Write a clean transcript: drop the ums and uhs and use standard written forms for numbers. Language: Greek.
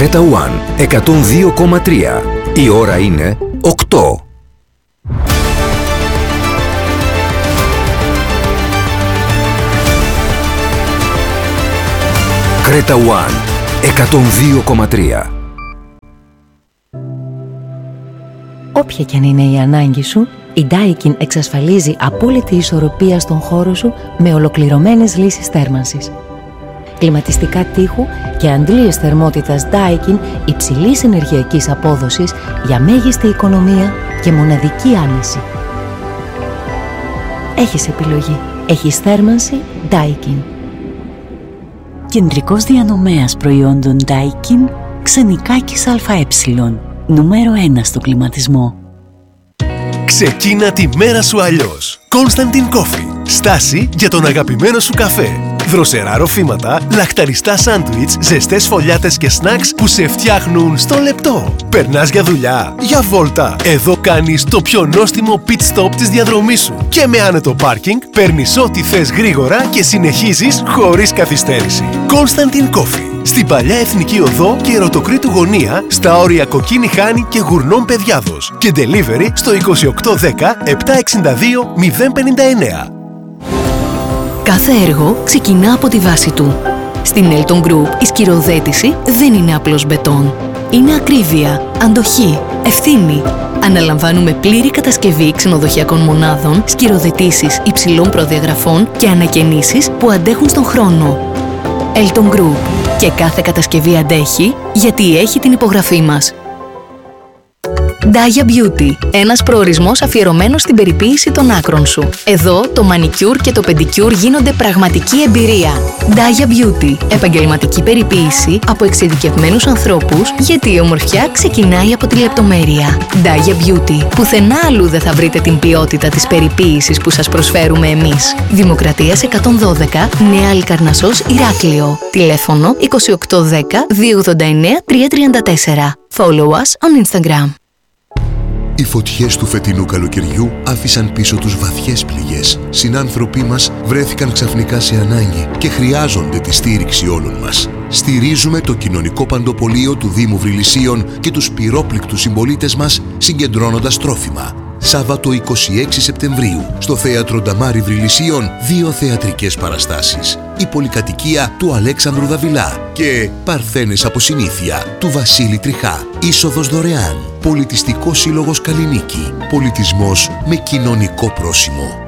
Creta One 102,3. Η ώρα είναι 8. Creta One 102,3. Όποια κι αν είναι η ανάγκη σου, η Daikin εξασφαλίζει απόλυτη ισορροπία στον χώρο σου με ολοκληρωμένες λύσεις θέρμανσης. Κλιματιστικά τείχου και αντλίες θερμότητας Daikin υψηλής ενεργειακής απόδοσης για μέγιστη οικονομία και μοναδική άνεση. Έχεις επιλογή. Έχεις θέρμανση Daikin. Κεντρικός διανομέας προϊόντων Daikin, Ξενικάκης ΑΕ, νούμερο 1 στο κλιματισμό. Ξεκίνα τη μέρα σου αλλιώς. Constantin Coffee. Στάση για τον αγαπημένο σου καφέ. Δροσερά ροφήματα, λαχταριστά σάντουιτς, ζεστές φωλιάτες και σνακς που σε φτιάχνουν στο λεπτό. Περνάς για δουλειά, για βόλτα. Εδώ κάνεις το πιο νόστιμο pit stop της διαδρομής σου. Και με άνετο πάρκινγκ παίρνεις ό,τι θες γρήγορα και συνεχίζεις χωρίς καθυστέρηση. Constantin Coffee. Στην Παλιά Εθνική Οδό και Ερωτοκρήτου Γωνία, στα όρια Κοκκίνη Χάνη και Γουρνών Παιδιάδος. Και delivery στο 2810 762 059. Κάθε έργο ξεκινά από τη βάση του. Στην Elton Group η σκυροθέτηση δεν είναι απλώς μπετόν. Είναι ακρίβεια, αντοχή, ευθύνη. Αναλαμβάνουμε πλήρη κατασκευή ξενοδοχειακών μονάδων, σκυροθετήσεις υψηλών προδιαγραφών και ανακαινήσεις που αντέχουν στον χρόνο. Elton Group. Και κάθε κατασκευή αντέχει γιατί έχει την υπογραφή μας. Daya Beauty. Ένας προορισμός αφιερωμένος στην περιποίηση των άκρων σου. Εδώ το manicure και το pedicure γίνονται πραγματική εμπειρία. Daya Beauty. Επαγγελματική περιποίηση από εξειδικευμένους ανθρώπους, γιατί η ομορφιά ξεκινάει από τη λεπτομέρεια. Daya Beauty. Πουθενά αλλού δεν θα βρείτε την ποιότητα της περιποίησης που σας προσφέρουμε εμείς. Δημοκρατίας 112, Νέα Λικαρνασσός, Ηράκλειο. Τηλέφωνο 2810 289 334. Follow us on Instagram. Οι φωτιές του φετινού καλοκαιριού άφησαν πίσω τους βαθιές πληγές. Συνάνθρωποι μας βρέθηκαν ξαφνικά σε ανάγκη και χρειάζονται τη στήριξη όλων μας. Στηρίζουμε το κοινωνικό παντοπολείο του Δήμου Βρυλισσίων και τους πυρόπληκτους συμπολίτες μας συγκεντρώνοντας τρόφιμα. Σάββατο 26 Σεπτεμβρίου στο Θέατρο Νταμάρι Βρυλισσίων 2 θεατρικές παραστάσεις. Η πολυκατοικία του Αλέξανδρου Δαβιλά και Παρθένες από συνήθεια του Βασίλη Τριχά. Είσοδος δωρεάν. Πολιτιστικός Σύλλογος Καλλινίκη. Πολιτισμός με κοινωνικό πρόσημο.